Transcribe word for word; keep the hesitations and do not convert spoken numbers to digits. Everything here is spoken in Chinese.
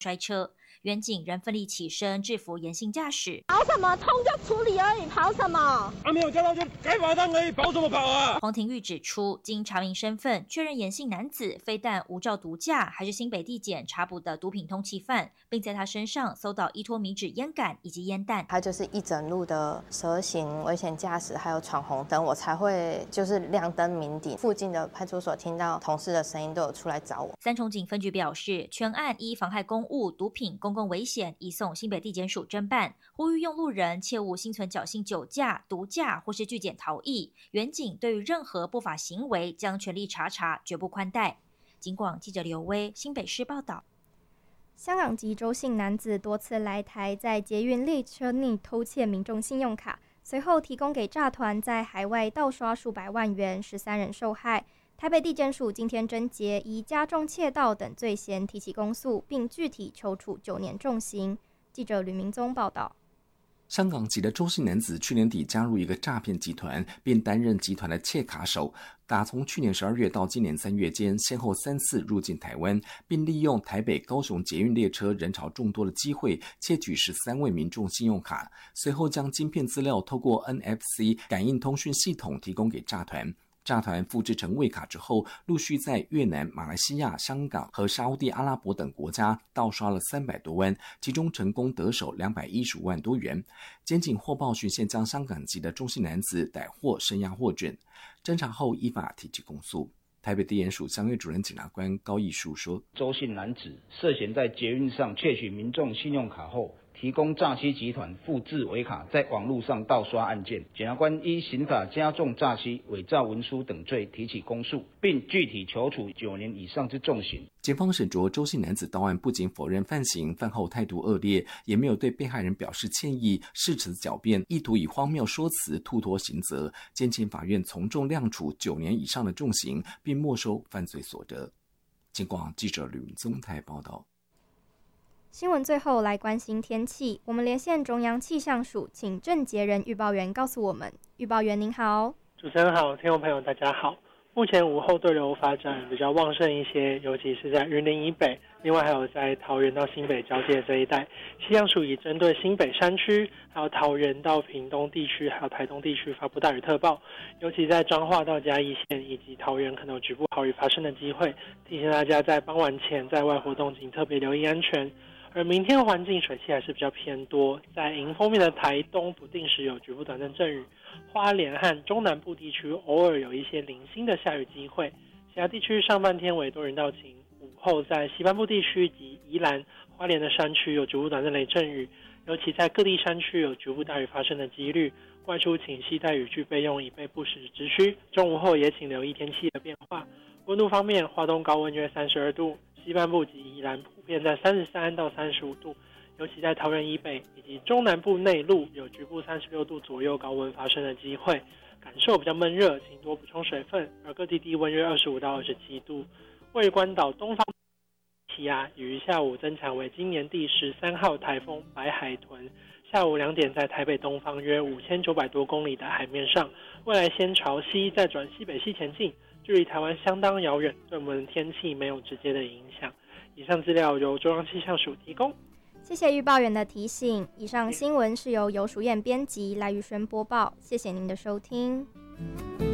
摔车。员警仍奋力起身制服严姓驾驶。 跑什么？冲就处理而已，跑什么？ 啊，没有驾照就该罚单而已，跑什么跑啊？ 黄庭玉指出，经查明身份，确认严姓男子非但无照毒驾，还是新北地检查捕的毒品通缉犯，并在他身上搜到依托米脂烟杆以及烟弹。 他就是一整路的蛇行、危险驾驶，还有闯红灯，我才会就是亮灯鸣笛。附近的派出所听到同事的声音，都有出来找我。 三重警分局表示，全案依妨害公务、毒品、公共危险移送新北地检署侦办，呼吁用路人切勿心存侥幸酒驾、毒驾或是拒检逃逸。员警对于任何不法行为将全力查查，绝不宽待。警广记者刘威新北市报道。 香港籍周姓男子多次来台，在捷运列车内偷窃民众信用卡，随后提供给诈团，在海外盗刷数百万元，十三人受害。台北地检署今天侦结，以加重窃盗等罪嫌提起公诉，并具体求处九年重刑。记者吕明宗报道。 香港籍的周姓男子去年底加入一个诈骗集团，并担任集团的窃卡手。打从去年十二月到今年三月间，先后三次入境台湾，并利用台北、高雄捷运列车人潮众多的机会，窃取十三位民众信用卡，随后将晶片资料透过 N F C 感应通讯系统提供给诈团。诈团复制成伪卡之后，陆续在越南、马来西亚、香港和沙烏地阿拉伯等国家盗刷了三百多万，其中成功得手两百一十五万多元。检警获报循线将香港籍的中姓男子逮获，声押获准。侦查后依法提起公诉。台北地检署相约主任检察官高义书说， 周姓男子涉嫌在捷运上窃取民众信用卡后，提供诈欺集团复制伪卡，在网络上盗刷案件，检察官依刑法加重诈欺、伪造文书等罪提起公诉，并具体求处九年以上之重刑。 检方审酌周姓男子到案不仅否认犯行，饭后态度恶劣，也没有对被害人表示歉意，誓词狡辩，意图以荒谬说辞突脱刑责。监请法院从重量处九年以上的重刑，并没收犯罪所得。警广记者吕明宗台报道。 新闻最后来关心天气，我们连线中央气象署，请郑杰仁预报员告诉我们。预报员您好。 主持人好，听众朋友大家好。目前午后对流发展比较旺盛一些，尤其是在云林以北，另外还有在桃园到新北交界这一带。气象署已针对新北山区、还有桃园到屏东地区、还有台东地区发布大雨特报，尤其在彰化到嘉义县以及桃园可能有局部豪雨发生的机会，提醒大家在傍晚前在外活动请特别留意安全。而明天环境水汽还是比较偏多，在迎风面的台东不定时有局部短暂阵雨，花莲和中南部地区偶尔有一些零星的下雨机会，其他地区上半天为多云到晴，午后在西半部地区及宜兰、花莲的山区有局部短暂雷阵雨，尤其在各地山区有局部大雨发生的几率，外出请携带雨具备用，以备不时之需。中午后也请留意天气的变化。温度方面，花东高温约三十二度，西半部及宜兰普遍在三十三到三十五度，尤其在桃园以北以及中南部内陆有局部三十六度左右高温发生的机会，感受比较闷热，请多补充水分。而各地低温约二十五到二十七度。位于关岛东方气压于下午增强为今年第十三号台风白海豚，下午两点在台北东方约五千九百多公里的海面上，未来先朝西再转西北西前进，距离台湾相当遥远，对我们天气没有直接的影响。以上资料由中央气象署提供。 谢谢预报员的提醒。以上新闻是由游淑燕编辑，赖玉轩播报。谢谢您的收听。